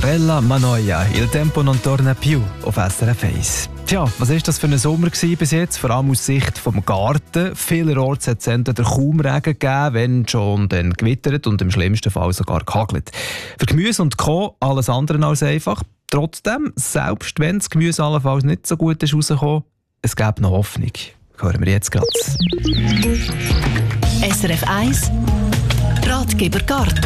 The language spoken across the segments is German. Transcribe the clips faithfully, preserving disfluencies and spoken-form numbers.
Fiorella Manoia, Il tempo non torna più auf S R F eins. Tja, was war das für ein Sommer bis jetzt? Vor allem aus Sicht vom Garten. Vielerorts hat es entweder kaum Regen gegeben, wenn schon dann gewittert und im schlimmsten Fall sogar gehagelt. Für Gemüse und Co. alles andere als einfach. Trotzdem, selbst wenn das Gemüse allenfalls nicht so gut ist rausgekommen, es gäbe noch Hoffnung. Hören wir jetzt gerade. S R F eins Ratgeber Garten.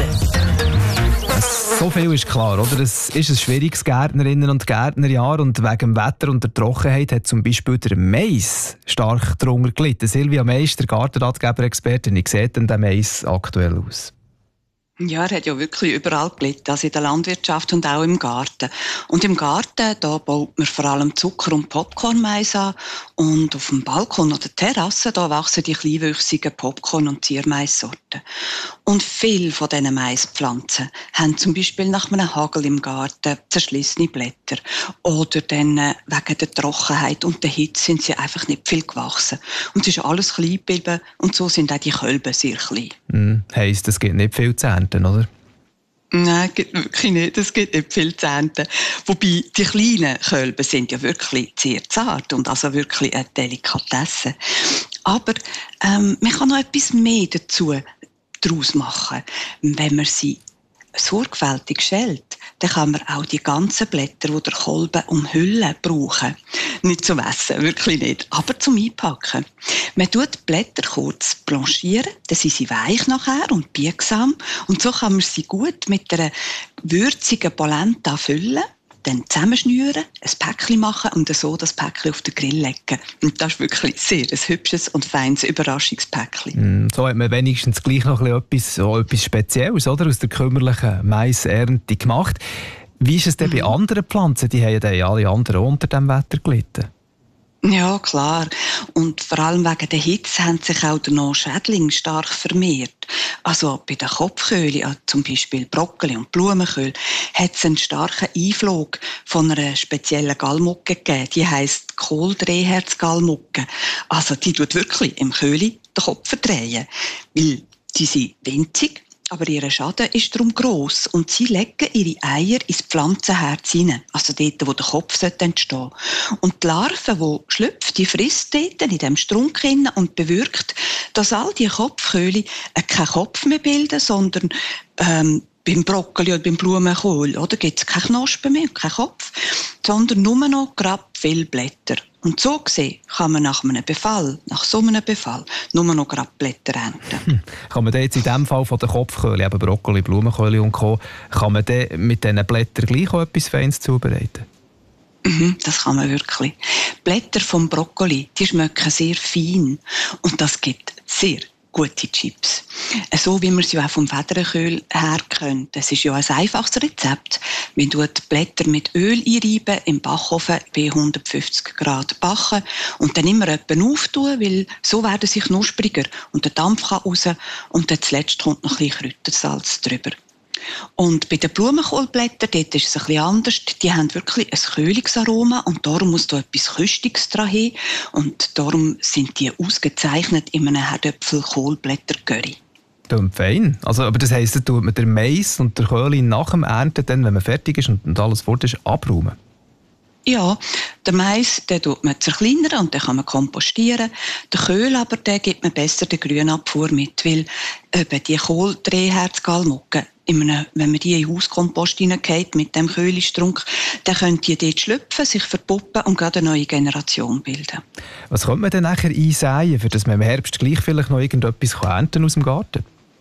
So viel ist klar, oder? Es ist ein schwieriges Gärtnerinnen- und Gärtnerjahr und wegen dem Wetter und der Trockenheit hat zum Beispiel der Mais stark darunter gelitten. Silvia Meister, Gartenratgeber-Expertin, wie sieht denn der Mais aktuell aus? Ja, er hat ja wirklich überall gelitten, also in der Landwirtschaft und auch im Garten. Und im Garten, da baut man vor allem Zucker- und Popcornmais an. Und auf dem Balkon oder Terrasse, da wachsen die kleinwüchsigen Popcorn- und Ziermaissorten. Und viele von diesen Maispflanzen haben zum Beispiel nach einem Hagel im Garten zerschlissene Blätter. Oder dann äh, wegen der Trockenheit und der Hitze sind sie einfach nicht viel gewachsen. Und es ist alles klein geblieben und so sind auch die Kölben sehr klein. Hm, heisst, es gibt nicht viel zu ernten, oder? Nein, gibt wirklich nicht. Es gibt nicht viel zu ernten. Wobei, die kleinen Kölben sind ja wirklich sehr zart und also wirklich eine Delikatesse. Aber ähm, man kann noch etwas mehr dazu daraus machen. Wenn man sie sorgfältig schält, dann kann man auch die ganzen Blätter, die der Kolben umhüllen, brauchen. Nicht zum Essen, wirklich nicht, aber zum Einpacken. Man tut die Blätter kurz blanchieren, dann sind sie weich nachher und biegsam. Und so kann man sie gut mit einer würzigen Polenta füllen, dann zusammenschnüren, ein Päckchen machen und so das Päckchen auf den Grill legen. Und das ist wirklich sehr ein hübsches und feines Überraschungspäckchen. Mm, so hat man wenigstens gleich noch etwas, so etwas Spezielles, oder, aus der kümmerlichen Maisernte gemacht. Wie ist es denn mhm. bei anderen Pflanzen? Die haben ja alle anderen unter dem Wetter gelitten. Ja, klar. Und vor allem wegen der Hitze haben sich auch der Schädlinge stark vermehrt. Also bei der Kopfköhle, zum Beispiel Brokkoli und Blumenkohl, hat es einen starken Einflug von einer speziellen Galmucke gegeben. Die heisst Kohldrehherz-Galmucke. Also die tut wirklich im Köhli den Kopf verdrehen. Weil die sind winzig, aber ihr Schaden ist darum gross und sie legen ihre Eier ins Pflanzenherz hinein, also dort, wo der Kopf entstehen sollte. Und die Larve, die schlüpft, die frisst dort in diesem Strunk hinein und bewirkt, dass all die Kopfköhle keinen Kopf mehr bilden, sondern ähm, beim Brokkoli oder beim Blumenkohl, oder, gibt es keine Knospen mehr, keinen Kopf, sondern nur noch gerade viele Blätter. Und so gesehen kann man nach einem Befall, nach so einem Befall, nur noch gerade Blätter ernten. Hm. Kann man jetzt in diesem Fall von der Kopfköhle, eben Brokkoli, Blumenkohl und Co., kann man mit diesen Blättern gleich auch etwas Feines zubereiten? Mhm, das kann man wirklich. Blätter vom Brokkoli, die schmecken sehr fein und das gibt sehr gute Chips. So wie man sie auch vom Federkohl her kennt. Das ist ja ein einfaches Rezept. Man tut die Blätter mit Öl einreiben, im Backofen bei hundertfünfzig Grad backen und dann immer etwa auftun, weil so werden sie knuspriger und der Dampf kann raus und dann zuletzt kommt noch ein bisschen Kräutersalz drüber. Und bei den Blumenkohlblättern, dort ist es ein bisschen anders. Die haben wirklich ein Köhlingsaroma und darum muss da etwas Köstiges dran haben. Und darum sind die ausgezeichnet in einem Herdöpfel-Kohlblätter-Curry. Klingt fein. Also, aber das heisst, dann tut man den Mais und der Köhli nach dem Ernten, dann, wenn man fertig ist und alles fort ist, abräumen? Ja, den Mais, den tut man zerkleinern und den kann man kompostieren. Den Köhl aber, den gibt man besser der Grünabfuhr mit, weil eben die Kohldrehherz-Galmucke, wenn man die in den Hauskompost hineingeht mit dem Köhlistrunk, dann können die dort schlüpfen, sich verpuppen und gerade eine neue Generation bilden. Was könnte man denn nachher einsäen, für dass man im Herbst gleich vielleicht noch irgendetwas ernten aus dem Garten?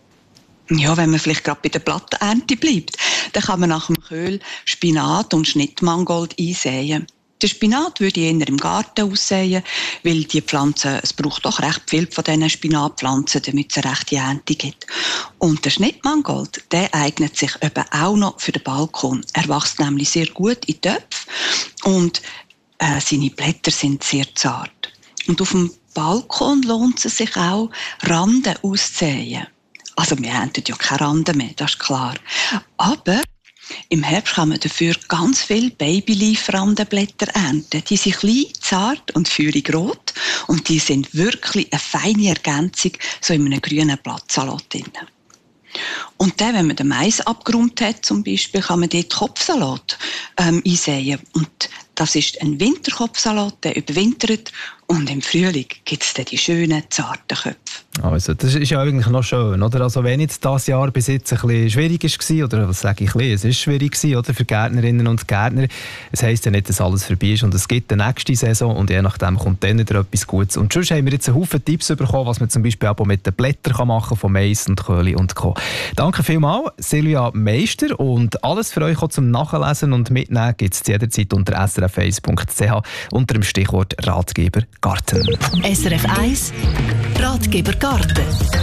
Ja, wenn man vielleicht gerade bei der Plattenernte bleibt, dann kann man nach dem Köhl Spinat und Schnittmangold einsäen. Den Spinat würde ich eher im Garten aussäen, weil die Pflanzen, es braucht doch recht viel von diesen Spinatpflanzen, damit es eine rechte Ernte gibt. Und der Schnittmangold, der eignet sich eben auch noch für den Balkon. Er wächst nämlich sehr gut in Töpfen und äh, seine Blätter sind sehr zart. Und auf dem Balkon lohnt es sich auch, Randen auszusäen. Also wir ernten ja keine Randen mehr, das ist klar. Aber im Herbst kann man dafür ganz viele Babyleaf-Randenblätter ernten. Die sind klein, zart und feurig rot und die sind wirklich eine feine Ergänzung so in einem grünen Blattsalat drin. Und dann, wenn man den Mais abgeräumt hat, zum Beispiel, kann man dort Kopfsalat ähm, einsäen. Und das ist ein Winterkopfsalat, der überwintert. Und im Frühling gibt es dann die schönen, zarten Köpfe. Also, das ist ja eigentlich noch schön, oder? Also, wenn jetzt das Jahr bis jetzt ein bisschen schwierig war, oder was sage ich, ein bisschen, es ist schwierig gewesen, oder, für Gärtnerinnen und Gärtner, es heisst ja nicht, dass alles vorbei ist und es gibt die nächste Saison und je nachdem kommt dann wieder etwas Gutes. Und sonst haben wir jetzt einen Haufen Tipps bekommen, was man zum Beispiel auch mit den Blättern machen kann, von Mais und Köhli und Co. Danke vielmals, Silvia Meister, und alles für euch auch zum Nachlesen und Mitnehmen gibt es jederzeit unter s r f eins punkt c h unter dem Stichwort Ratgeber Garten. S R F eins Ratgeber Garten.